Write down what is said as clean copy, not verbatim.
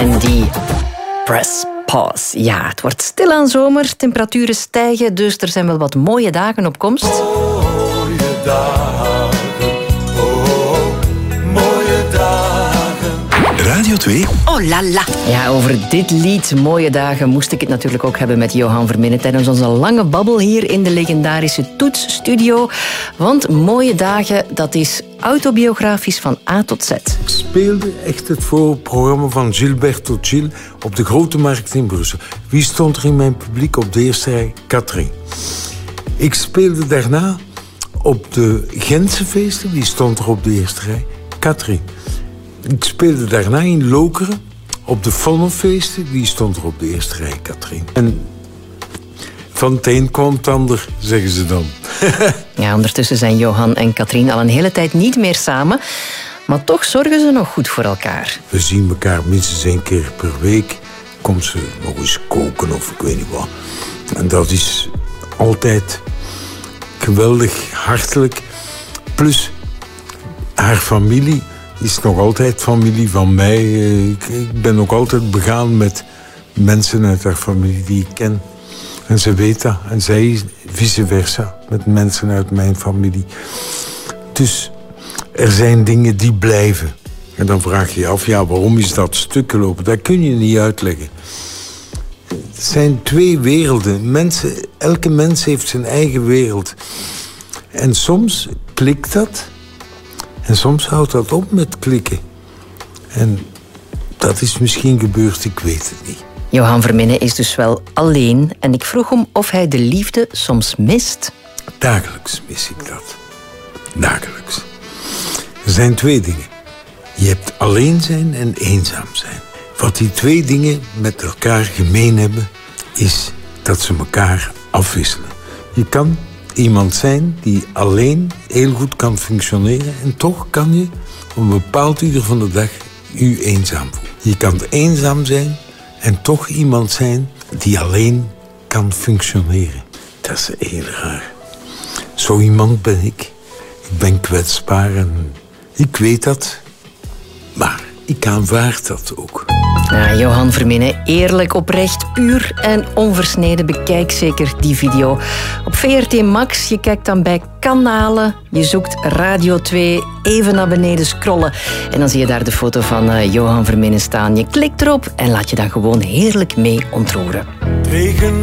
En die press pause. Ja, het wordt stilaan zomer, temperaturen stijgen, dus er zijn wel wat mooie dagen op komst. Mooie dagen, mooie dagen. Radio 2. Oh la la. Ja, over dit lied, Mooie Dagen, moest ik het natuurlijk ook hebben met Johan Verminnen tijdens onze lange babbel hier in de legendarische Toetsstudio. Want Mooie Dagen, dat is autobiografisch van A tot Z. Ik speelde echt het voorprogramma van Gilberto Gil op de Grote Markt in Brussel. Wie stond er in mijn publiek op de eerste rij? Katrien. Ik speelde daarna op de Gentse feesten. Wie stond er op de eerste rij? Katrien. Ik speelde daarna in Lokeren op de Vonnelfeesten. Wie stond er op de eerste rij? Katrien. En van het een kwam het ander, zeggen ze dan. Ja, ondertussen zijn Johan en Katrien al een hele tijd niet meer samen. Maar toch zorgen ze nog goed voor elkaar. We zien elkaar minstens 1 keer per week. Komt ze nog eens koken of ik weet niet wat. En dat is altijd geweldig hartelijk. Plus, haar familie is nog altijd familie van mij. Ik ben ook altijd begaan met mensen uit haar familie die ik ken. En ze weet dat. En zij vice versa met mensen uit mijn familie. Dus er zijn dingen die blijven. En dan vraag je je af, ja, waarom is dat stuk gelopen? Dat kun je niet uitleggen. Het zijn 2 werelden. Elke mens heeft zijn eigen wereld. En soms klikt dat. En soms houdt dat op met klikken. En dat is misschien gebeurd, ik weet het niet. Johan Verminnen is dus wel alleen en ik vroeg hem of hij de liefde soms mist. Dagelijks mis ik dat. Dagelijks. Er zijn 2 dingen. Je hebt alleen zijn en eenzaam zijn. Wat die 2 dingen met elkaar gemeen hebben, is dat ze elkaar afwisselen. Je kan iemand zijn die alleen heel goed kan functioneren en toch kan je op een bepaald uur van de dag je eenzaam voelen. Je kan eenzaam zijn en toch iemand zijn die alleen kan functioneren. Dat is heel raar. Zo iemand ben ik. Ik ben kwetsbaar en ik weet dat. Maar ik aanvaard dat ook. Ja, Johan Verminnen, eerlijk, oprecht, puur en onversneden. Bekijk zeker die video op VRT Max. Je kijkt dan bij kanalen, je zoekt Radio 2, even naar beneden scrollen. En dan zie je daar de foto van Johan Verminnen staan. Je klikt erop en laat je dan gewoon heerlijk mee ontroeren. Regen